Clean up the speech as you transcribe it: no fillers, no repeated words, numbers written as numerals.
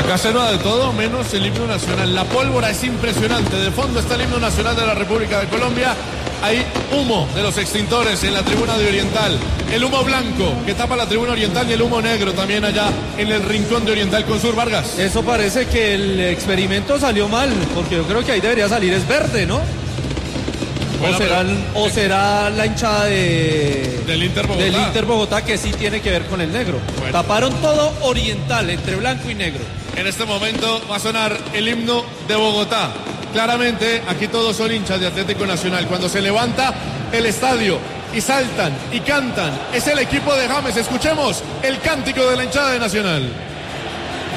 Acá se nota de todo menos el himno nacional. La pólvora es impresionante. De fondo está el himno nacional de la República de Colombia. Hay humo de los extintores en la tribuna de Oriental. El humo blanco que tapa la tribuna oriental y el humo negro también allá en el rincón de Oriental con Sur. Vargas. Eso parece que el experimento salió mal, porque yo creo que ahí debería salir es verde, ¿no? Bueno, o será la hinchada del Inter Bogotá que sí tiene que ver con el negro. Bueno. Taparon todo Oriental entre blanco y negro. En este momento va a sonar el himno de Bogotá. Claramente aquí todos son hinchas de Atlético Nacional. Cuando se levanta el estadio y saltan y cantan, es el equipo de James. Escuchemos el cántico de la hinchada de Nacional.